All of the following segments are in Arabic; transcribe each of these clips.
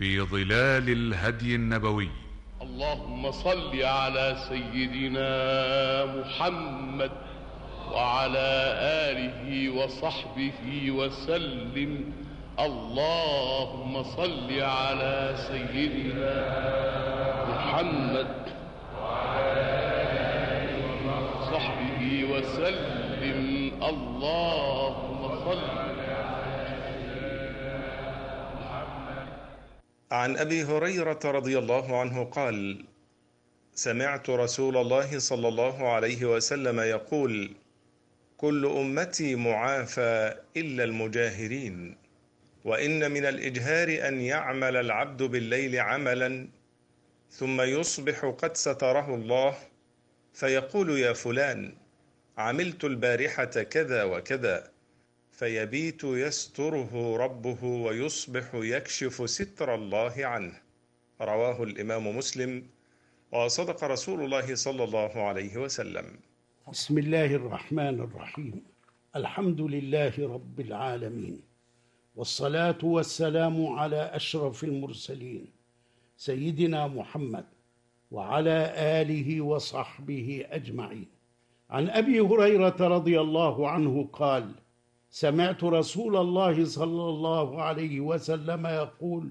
في ظلال الهدي النبوي. اللهم صل على سيدنا محمد وعلى آله وصحبه وسلم. اللهم صل على سيدنا محمد وعلى آله وصحبه وسلم. اللهم صل. عن أبي هريرة رضي الله عنه قال: سمعت رسول الله صلى الله عليه وسلم يقول: كل أمتي معافى إلا المجاهرين، وإن من الإجهار أن يعمل العبد بالليل عملا ثم يصبح قد ستره الله فيقول: يا فلان، عملت البارحة كذا وكذا، فيبيت يستره ربه ويصبح يكشف ستر الله عنه. رواه الإمام مسلم. وصدق رسول الله صلى الله عليه وسلم. بسم الله الرحمن الرحيم. الحمد لله رب العالمين، والصلاة والسلام على أشرف المرسلين سيدنا محمد وعلى آله وصحبه أجمعين. عن أبي هريرة رضي الله عنه قال: سمعت رسول الله صلى الله عليه وسلم يقول: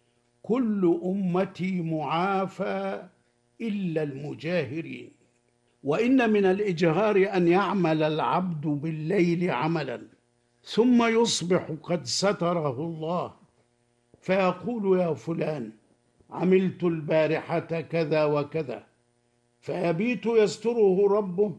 كل أمتي معافى إلا المجاهرين، وإن من الإجهار أن يعمل العبد بالليل عملا ثم يصبح قد ستره الله فيقول: يا فلان، عملت البارحة كذا وكذا، فيبيت يستره ربه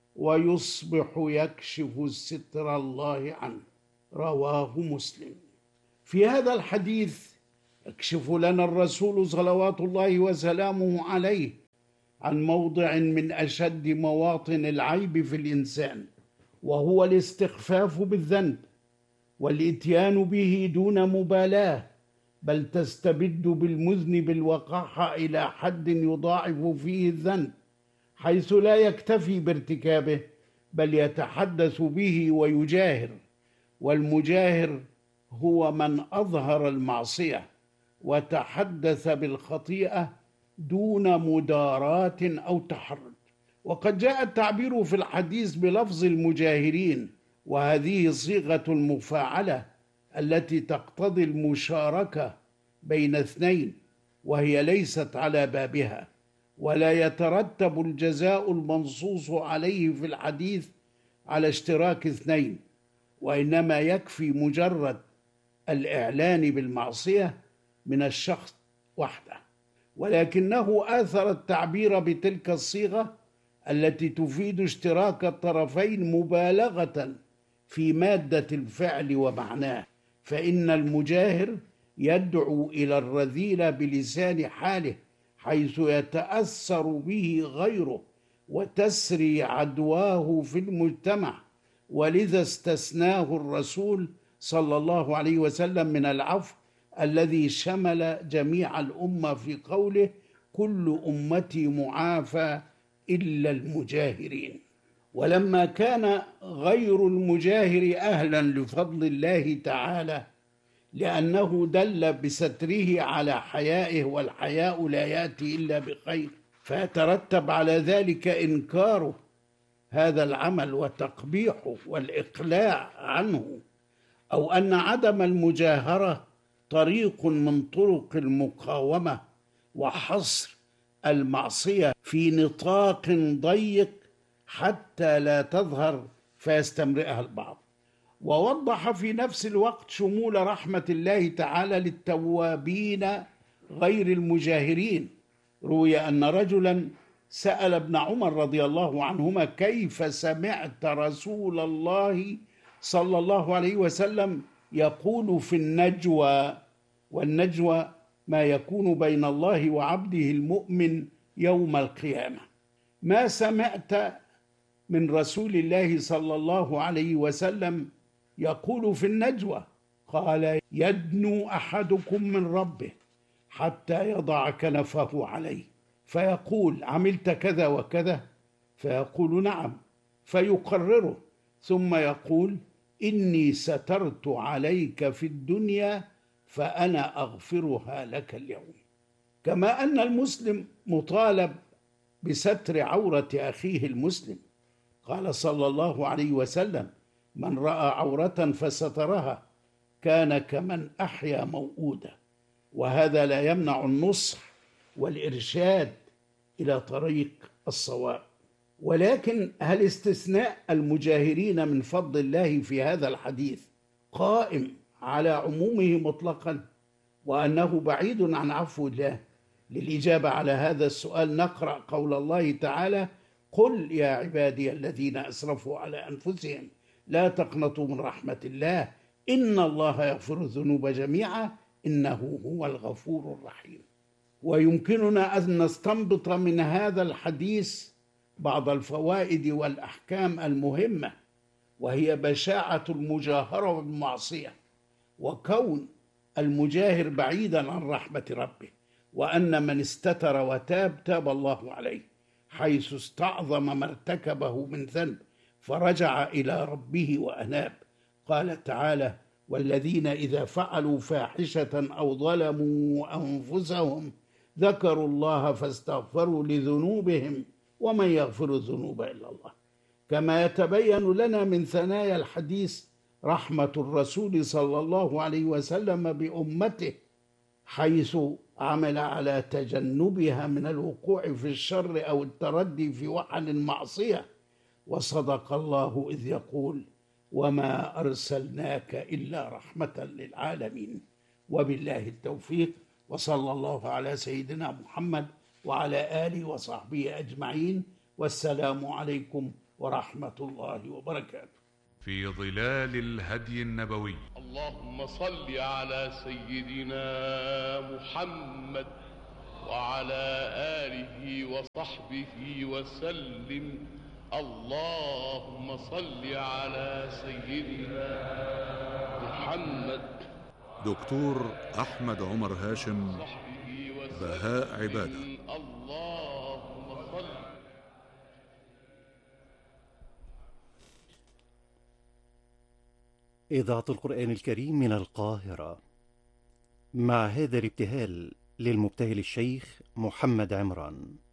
ويصبح يكشف ستر الله عنه. رواه مسلم. في هذا الحديث يكشف لنا الرسول صلوات الله وسلامه عليه عن موضع من أشد مواطن العيب في الإنسان، وهو الاستخفاف بالذنب والإتيان به دون مبالاة، بل تستبد بالمذنب الوقاحة إلى حد يضاعف فيه الذنب، حيث لا يكتفي بارتكابه بل يتحدث به ويجاهر. والمجاهر هو من أظهر المعصية وتحدث بالخطيئة دون مداراة أو تحرج. وقد جاء التعبير في الحديث بلفظ المجاهرين، وهذه صيغة المفاعلة التي تقتضي المشاركة بين اثنين، وهي ليست على بابها، ولا يترتب الجزاء المنصوص عليه في الحديث على اشتراك اثنين، وإنما يكفي مجرد الإعلان بالمعصية من الشخص وحده. ولكنه آثر التعبير بتلك الصيغة التي تفيد اشتراك الطرفين مبالغة في مادة الفعل ومعناه، فإن المجاهر يدعو إلى الرذيلة بلسان حاله حيث يتأثر به غيره وتسري عدواه في المجتمع، ولذا استثناه الرسول صلى الله عليه وسلم من العفو الذي شمل جميع الأمة في قوله: كل أمتي معافى إلا المجاهرين. ولما كان غير المجاهر أهلا لفضل الله تعالى لأنه دل بستره على حيائه، والحياء لا يأتي إلا بخير، فيترتب على ذلك إنكاره هذا العمل وتقبيحه والإقلاع عنه، أو أن عدم المجاهرة طريق من طرق المقاومة وحصر المعصية في نطاق ضيق حتى لا تظهر فيستمرئها البعض. ووضح في نفس الوقت شمول رحمة الله تعالى للتوابين غير المجاهرين. روي أن رجلا سأل ابن عمر رضي الله عنهما: كيف سمعت رسول الله صلى الله عليه وسلم يقول في النجوى؟ والنجوى ما يكون بين الله وعبده المؤمن يوم القيامة. ما سمعت من رسول الله صلى الله عليه وسلم يقول في النجوى؟ قال: يدنو أحدكم من ربه حتى يضع كنفه عليه فيقول: عملت كذا وكذا؟ فيقول: نعم، فيقرره، ثم يقول: إني سترت عليك في الدنيا فأنا أغفرها لك اليوم. كما أن المسلم مطالب بستر عورة أخيه المسلم. قال صلى الله عليه وسلم: من رأى عورة فسترها كان كمن أحيا موؤودة. وهذا لا يمنع النصح والإرشاد إلى طريق الصواب. ولكن هل استثناء المجاهرين من فضل الله في هذا الحديث قائم على عمومه مطلقا، وأنه بعيد عن عفو الله؟ للإجابة على هذا السؤال نقرأ قول الله تعالى: قل يا عبادي الذين أسرفوا على أنفسهم لا تقنطوا من رحمة الله إن الله يغفر الذنوب جميعا إنه هو الغفور الرحيم. ويمكننا أن نستنبط من هذا الحديث بعض الفوائد والأحكام المهمة، وهي بشاعة المجاهرة بالمعصية، وكون المجاهر بعيدا عن رحمة ربه، وأن من استتر وتاب تاب الله عليه، حيث استعظم ما ارتكبه من ذنب فرجع إلى ربه وأناب. قال تعالى: والذين إذا فعلوا فاحشة أو ظلموا أنفسهم ذكروا الله فاستغفروا لذنوبهم ومن يغفر الذنوب إلا الله. كما يتبين لنا من ثنايا الحديث رحمة الرسول صلى الله عليه وسلم بأمته، حيث عمل على تجنبها من الوقوع في الشر أو التردي في وحل المعصية. وصدق الله إذ يقول: وما أرسلناك إلا رحمة للعالمين. وبالله التوفيق، وصلى الله على سيدنا محمد وعلى آله وصحبه أجمعين، والسلام عليكم ورحمة الله وبركاته. في ظلال الهدي النبوي. اللهم صل على سيدنا محمد وعلى آله وصحبه وسلم. اللهم صل على سيدنا محمد. دكتور أحمد عمر هاشم، بهاء عبادة. اللهم صل. إذاعة القرآن الكريم من القاهرة، مع هذا الابتهال للمبتهل الشيخ محمد عمران.